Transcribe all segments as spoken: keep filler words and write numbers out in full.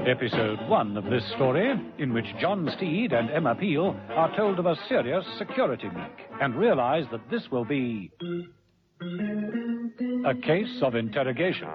Episode one of this story, in which John Steed and Emma Peel are told of a serious security leak and realize that this will be a case of interrogation.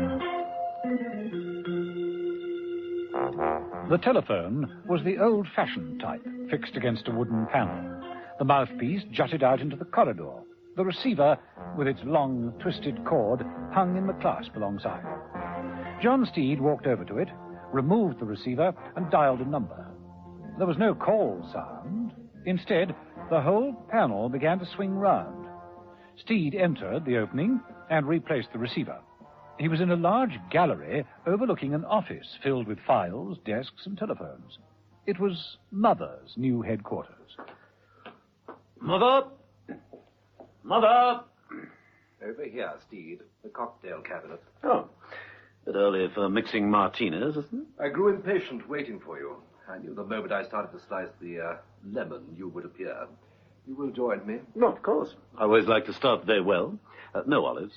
The telephone was the old-fashioned type, fixed against a wooden panel. The mouthpiece jutted out into the corridor. The receiver, with its long, twisted cord, hung in the clasp alongside. John Steed walked over to it, removed the receiver, and dialed a number. There was no call sound. Instead, the whole panel began to swing round. Steed entered the opening and replaced the receiver. He was in a large gallery overlooking an office filled with files, desks, and telephones. It was Mother's new headquarters. Mother! Mother! Over here, Steed. The cocktail cabinet. Oh. Bit early for mixing martinis, isn't it? I grew impatient waiting for you. I knew the moment I started to slice the uh, lemon you would appear. You will join me? No, of course. I always like to start the day well. Uh, no olives.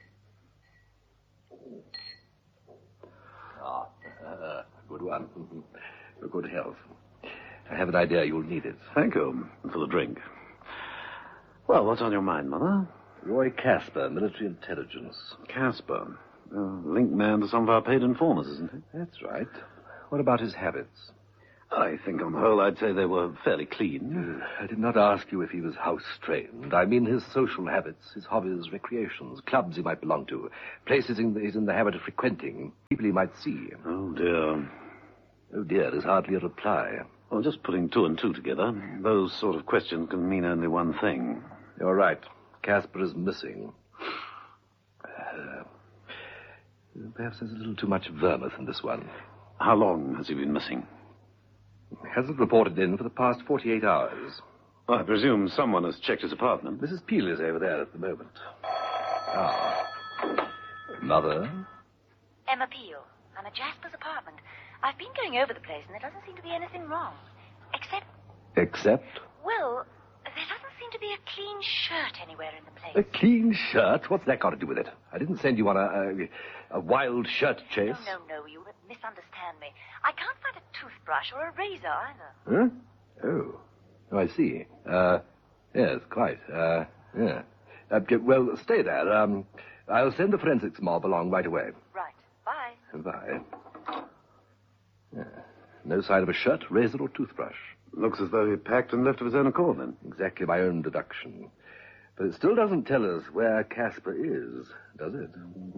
Ah, uh, good one. For good health. I have an idea you'll need it. Thank you for the drink. Well, what's on your mind, Mother? Roy Casper, military intelligence. Casper. Uh, linked man to some of our paid informers, isn't he? That's right. What about his habits? I think on the whole I'd say they were fairly clean. I did not ask you if he was house-trained. I mean his social habits, his hobbies, recreations, clubs he might belong to, places in the, he's in the habit of frequenting, people he might see. Oh, dear. Oh, dear is hardly a reply. Well, just putting two and two together, those sort of questions can mean only one thing. You're right. Casper is missing. Uh, perhaps there's a little too much vermouth in this one. How long has he been missing? Hasn't reported in for the past forty-eight hours. Well, I presume someone has checked his apartment. Missus Peel is over there at the moment. Ah. Mother? Emma Peel. I'm at Jasper's apartment. I've been going over the place, and there doesn't seem to be anything wrong. Except... Except? Well, there doesn't seem to be a clean shirt anywhere in the place. A clean shirt? What's that got to do with it? I didn't send you on a, a, a wild shirt chase. No, no, no, you misunderstand me. I can't find a toothbrush or a razor either. Huh? Oh. Oh, I see. Uh, yes, quite. Uh, yeah. Uh, well, stay there. Um, I'll send the forensics mob along right away. Right. Bye. Bye. Yeah. No sign of a shirt, razor, or toothbrush. Looks as though he packed and left of his own accord, then. Exactly my own deduction. But it still doesn't tell us where Casper is, does it?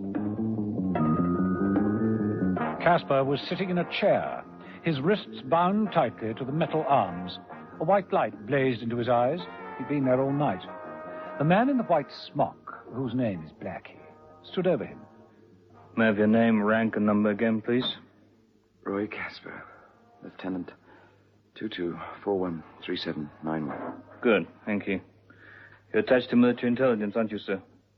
Casper was sitting in a chair, his wrists bound tightly to the metal arms. A white light blazed into his eyes. He'd been there all night. The man in the white smock, whose name is Blackie, stood over him. May I have your name, rank, and number again, please? Roy Casper, Lieutenant two two four one three seven nine one. Good, thank you. You're attached to military intelligence, aren't you, sir?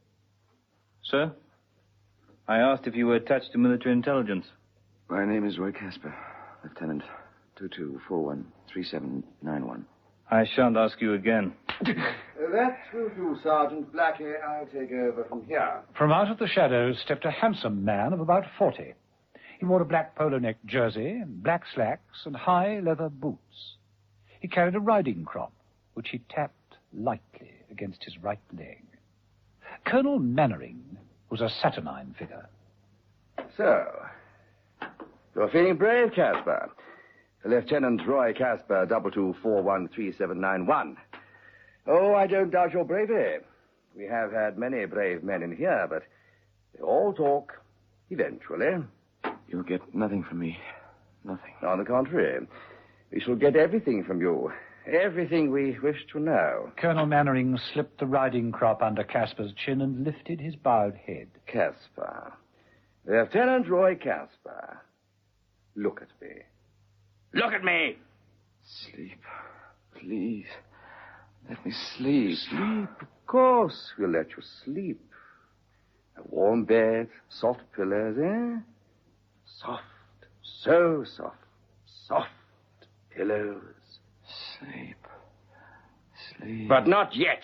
Sir? I asked if you were attached to military intelligence. My name is Roy Casper, Lieutenant two two four one three seven nine one. I shan't ask you again. That will do, Sergeant Blackie. I'll take over from here. From out of the shadows stepped a handsome man of about forty. He wore a black polo neck jersey, black slacks, and high leather boots. He carried a riding crop, which he tapped lightly against his right leg. Colonel Mannering was a saturnine figure. So, you're feeling brave, Casper. Lieutenant Roy Casper, double two four one three seven nine one. Oh, I don't doubt your bravery. We have had many brave men in here, but they all talk eventually. You'll get nothing from me. Nothing. On the contrary, we shall get everything from you. Everything we wish to know. Colonel Mannering slipped the riding crop under Casper's chin and lifted his bowed head. Casper. Lieutenant Roy Casper. Look at me. Look at me! Sleep. Please. Let me sleep. Sleep? Of course we'll let you sleep. A warm bed, soft pillows, eh? Soft. So soft. Soft pillows. Sleep. Sleep. But not yet.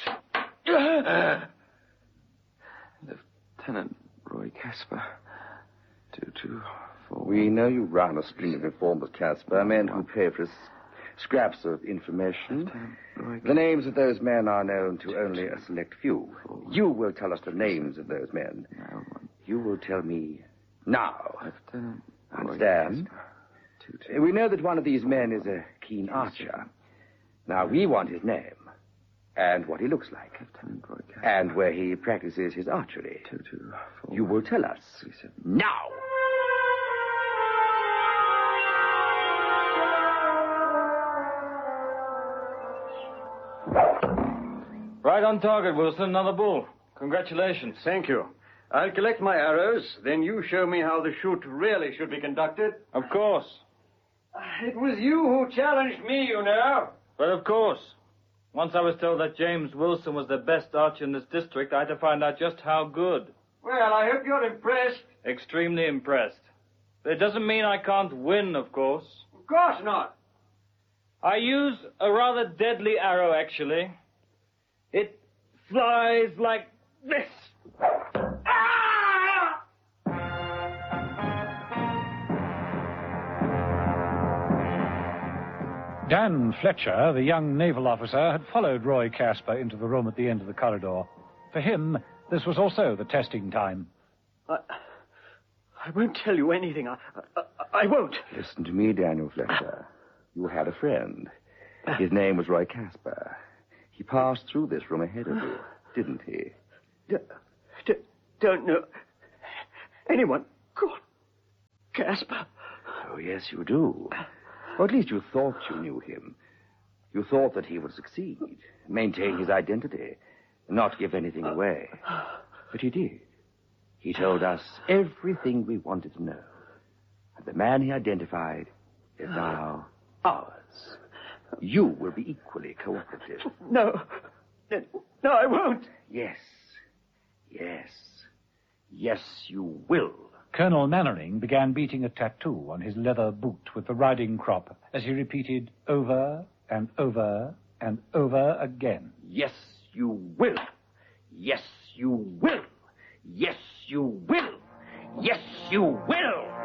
Lieutenant Roy Casper. two two We know you run a string of informers, Casper, men who pay for s- scraps of information. The names of those men are known to only a select few. You will tell us the names of those men. You will tell me now. Understand? We know that one of these men is a keen archer. Now, we want his name, and what he looks like, and where he practices his archery. You will tell us now. Right on target, Wilson. Another bull. Congratulations. Thank you. I'll collect my arrows, then you show me how the shoot really should be conducted. Of course. It was you who challenged me, you know. But of course. Once I was told that James Wilson was the best archer in this district, I had to find out just how good. Well, I hope you're impressed. Extremely impressed. But it doesn't mean I can't win, of course. Of course not. I use a rather deadly arrow, actually. It flies like this. Ah! Dan Fletcher, the young naval officer, had followed Roy Casper into the room at the end of the corridor. For him, this was also the testing time. I, I won't tell you anything. I, I, I won't. Listen to me, Daniel Fletcher. You had a friend. His name was Roy Casper. He passed through this room ahead of you, didn't he? D- d- don't know anyone called Casper. Oh, yes, you do. Or at least you thought you knew him. You thought that he would succeed, maintain his identity, and not give anything away. But he did. He told us everything we wanted to know. And the man he identified is now ours. You will be equally cooperative. No. No, I won't. Yes. Yes. Yes, you will. Colonel Mannering began beating a tattoo on his leather boot with the riding crop as he repeated over and over and over again. Yes, you will. Yes, you will. Yes, you will. Yes, you will.